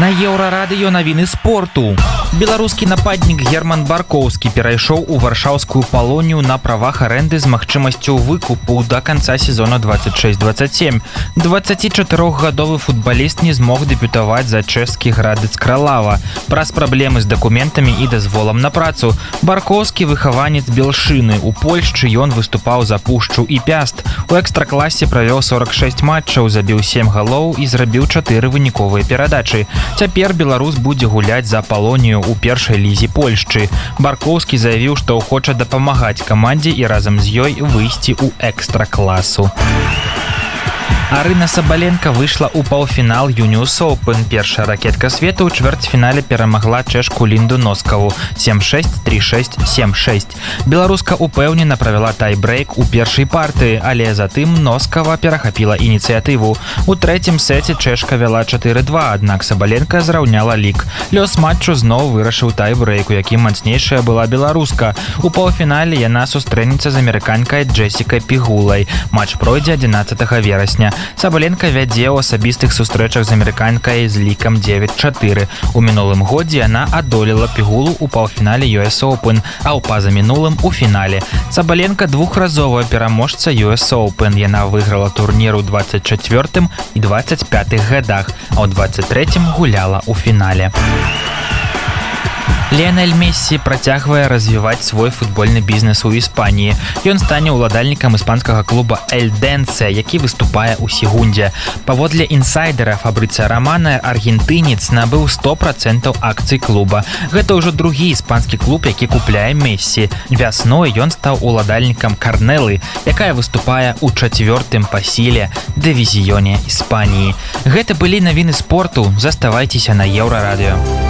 На Еўрарадыё навіны спорту. Беларускі нападнік Герман Баркоўскі перайшоў у варшаўскую Палонію на правах арэнды з магчымасцю выкупу да канца сезона 26-27. 24-гадовы футбаліст не змог дэбютаваць за чэшскі Градэц Кралава. Праз праблемы з дакументамі і дазволам на працу. Баркоўскі выхаванец Белшыны. У Польшчы ён выступаў за Пушчу і Пяст. У экстракласе правёў 46 матчаў, забіў 7 галоў і зрабіў 4 выніковыя перадачы. Цяпер беларус будзе гуляць за Палонію у першай лізе Польшчы. Баркоўскі заявіў, што хоча дапамагаць камандзе і разам з ёй выйсці ў экстракласу. Арына Сабаленка выйшла ў паўфінал Юніус Оўпен. Першая ракетка свету ў чвэрцьфінале перамагла чэшку Лінду Носкаву 7-6, 3-6, 7-6. Беларуска упэўнена правяла тай-брэйк у першай партыі, але затым Носкава перахапіла ініцыятыву. У трэцім сеце чэшка вяла 4-2, аднак Сабаленка зраўняла лік. Лёс матчу зноў вырашыў тай-брэйк, у якім мацнейшая была беларуска. У паўфінале яна сустрэнецца з амерыканкай Джесікай Пігулай. Матч пройдзе 11 верасня. Сабаленка вядзе ў асабістых сустрэчах з амерыканкай з лікам 9-4. У мінулым годзе яна адолела Пігулу ў паўфінале US Open, а ў пазамінулым у фінале. Сабаленка двухразовая пераможца US Open. Яна выйграла турнір у 24 і 25 годах, а ў 23 гуляла ў фінале. Ліонель Мессі працягвае развіваць свой футбольны бізнес у Іспаніі. Ён стане ўладальнікам іспанскага клуба Эльдэнсе, які выступае ў Сегундзе. Паводле інсайдера Фабрыцыя Рамана, аргентынец набыў 100% акцый клуба. Гэта ўжо другі іспанскі клуб, які купляе Мессі. Вясной ён стаў уладальнікам Карнелы, якая выступае ў 4-м па сіле дывізіёне Іспаніі. Гэта былі навіны спорту. Заставайцеся на Еўрарадыё.